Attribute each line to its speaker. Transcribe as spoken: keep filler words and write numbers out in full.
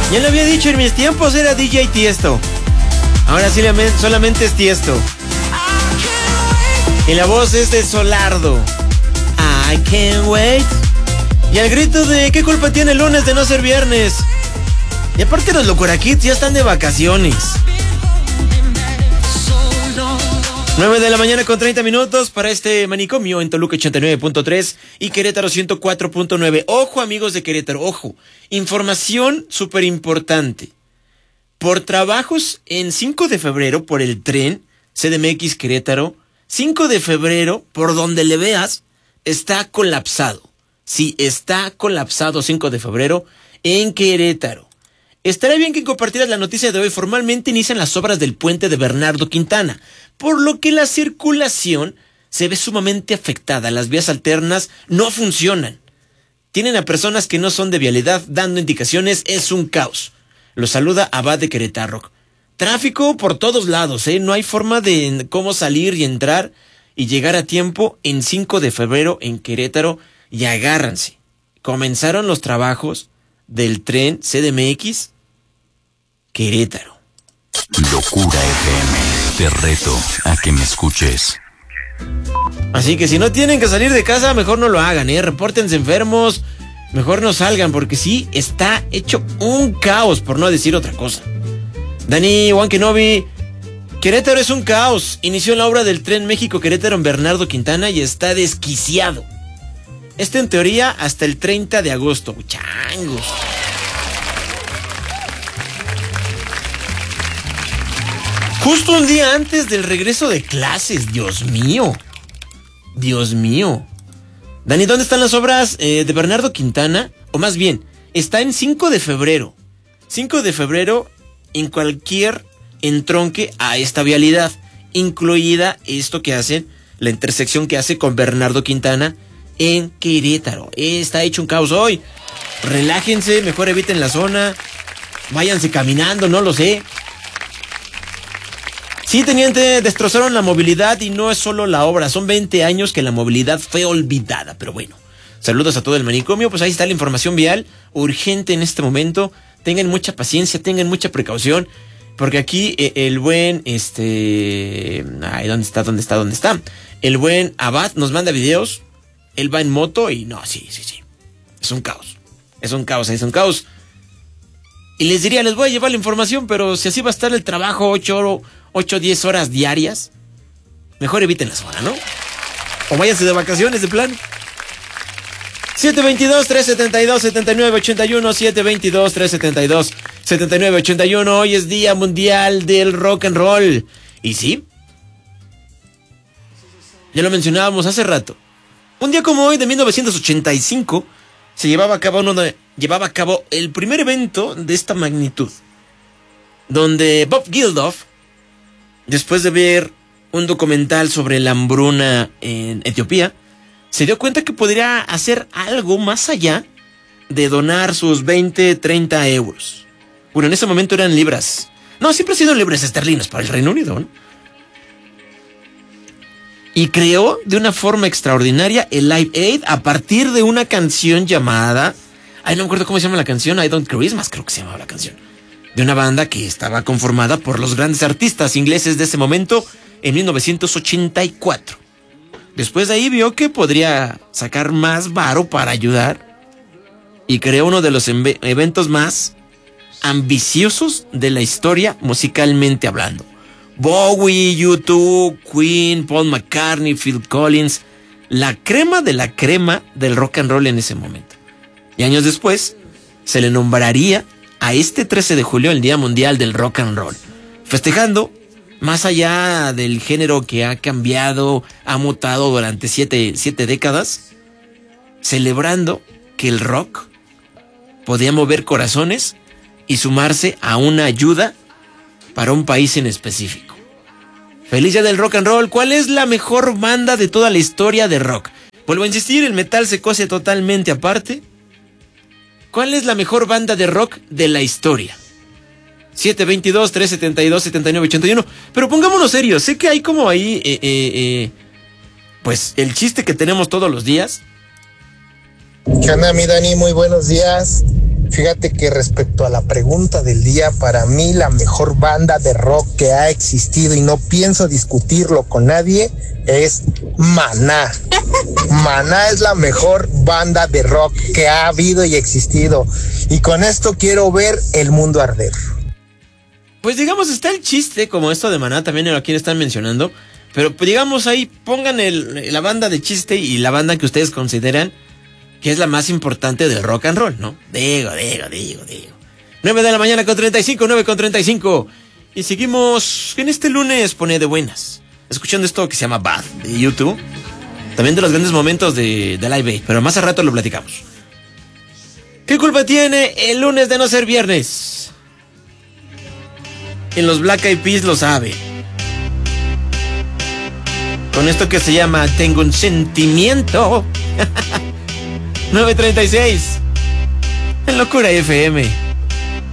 Speaker 1: Ya lo había dicho, en mis tiempos era D J Tiesto. Ahora sí solamente es Tiesto. Y la voz es de Solardo. I can't wait. Y el grito de ¿qué culpa tiene el lunes de no ser viernes? Y aparte los Locura Kids ya están de vacaciones. nueve de la mañana con treinta minutos para este manicomio en Toluca ochenta y nueve punto tres y Querétaro ciento cuatro punto nueve. Ojo, amigos de Querétaro, ojo. Información súper importante. Por trabajos en cinco de febrero por el tren C D M X Querétaro, cinco de febrero, por donde le veas, está colapsado. Sí, está colapsado cinco de febrero en Querétaro. Estaría bien que compartieras la noticia de hoy. Formalmente inician las obras del puente de Bernardo Quintana, por lo que la circulación se ve sumamente afectada. Las vías alternas no funcionan. Tienen a personas que no son de vialidad dando indicaciones. Es un caos. Los saluda Abad de Querétaro. Tráfico por todos lados, ¿eh? No hay forma de cómo salir y entrar y llegar a tiempo en cinco de febrero en Querétaro. Y agárranse. Comenzaron los trabajos del tren C D M X Querétaro.
Speaker 2: Locura F M. Te reto a que me escuches.
Speaker 1: Así que si no tienen que salir de casa, mejor no lo hagan, ¿eh? Repórtense enfermos, mejor no salgan, porque sí, está hecho un caos, por no decir otra cosa. Dani Juan Kenobi, Querétaro es un caos. Inició la obra del tren México-Querétaro en Bernardo Quintana y está desquiciado. Esto en teoría hasta el treinta de agosto. Changos. Justo un día antes del regreso de clases. Dios mío. Dios mío. Dani, ¿dónde están las obras eh, de Bernardo Quintana? O más bien, está en cinco de febrero. cinco de febrero en cualquier entronque a esta vialidad, incluida esto que hacen, la intersección que hace con Bernardo Quintana en Querétaro. Está hecho un caos hoy. Relájense, mejor eviten la zona. Váyanse caminando, no lo sé. Sí, teniente, destrozaron la movilidad y no es solo la obra. Son veinte años que la movilidad fue olvidada. Pero bueno, saludos a todo el manicomio. Pues ahí está la información vial urgente en este momento. Tengan mucha paciencia, tengan mucha precaución. Porque aquí eh, el buen, este... Ay, ¿dónde está? ¿Dónde está? ¿Dónde está? El buen Abad nos manda videos. Él va en moto y no, sí, sí, sí. Es un caos. Es un caos, es un caos. Y les diría, les voy a llevar la información, pero si así va a estar el trabajo ocho o diez horas diarias, mejor eviten la zona, ¿no? O váyanse de vacaciones de plan. siete veintidós, trescientos setenta y dos, setenta y nueve ochenta y uno, siete veintidós, trescientos setenta y dos, setenta y nueve ochenta y uno. Hoy es Día Mundial del Rock and Roll. ¿Y sí? Ya lo mencionábamos hace rato. Un día como hoy de mil novecientos ochenta y cinco se llevaba a cabo uno de, llevaba a cabo el primer evento de esta magnitud, donde Bob Geldof, después de ver un documental sobre la hambruna en Etiopía, se dio cuenta que podría hacer algo más allá de donar sus veinte, treinta euros. Bueno, en ese momento eran libras. No, siempre han sido libras esterlinas para el Reino Unido, ¿no? Y creó de una forma extraordinaria el Live Aid a partir de una canción llamada... Ay, no me acuerdo cómo se llama la canción. I Don't Christmas, creo que se llamaba la canción. De una banda que estaba conformada por los grandes artistas ingleses de ese momento en mil novecientos ochenta y cuatro. Después de ahí vio que podría sacar más varo para ayudar y creó uno de los embe- eventos más ambiciosos de la historia musicalmente hablando. Bowie, U dos, Queen, Paul McCartney, Phil Collins, la crema de la crema del rock and roll en ese momento. Y años después se le nombraría a este trece de julio el Día Mundial del Rock and Roll, festejando más allá del género que ha cambiado, ha mutado durante siete, siete décadas, celebrando que el rock podía mover corazones y sumarse a una ayuda para un país en específico. Feliz Día del Rock and Roll. ¿Cuál es la mejor banda de toda la historia de rock? Vuelvo a insistir, el metal se cose totalmente aparte. ¿Cuál es la mejor banda de rock de la historia? siete veintidós, trescientos setenta y dos, setenta y nueve ochenta y uno. Pero pongámonos serios, sé que hay como ahí, eh, eh, eh, pues el chiste que tenemos todos los días.
Speaker 3: ¿Qué onda, mi Dani? Muy buenos días. Fíjate que respecto a la pregunta del día, para mí la mejor banda de rock que ha existido, y no pienso discutirlo con nadie, es Maná. Maná es la mejor banda de rock que ha habido y existido. Y con esto quiero ver el mundo arder.
Speaker 1: Pues digamos, está el chiste, como esto de Maná, también aquí lo están mencionando. Pero pues, digamos ahí, pongan el, la banda de chiste y la banda que ustedes consideran que es la más importante del rock and roll, ¿no? Digo, digo, digo, digo. nueve de la mañana con treinta y cinco, nueve con treinta y cinco. Y seguimos en este lunes, pone de buenas. Escuchando esto que se llama Bad, de YouTube. También de los grandes momentos de, de Live Aid, pero más a rato lo platicamos. ¿Qué culpa tiene el lunes de no ser viernes? En los Black Eyed Peas lo sabe. Con esto que se llama Tengo un sentimiento. nueve treinta y seis. En Locura F M.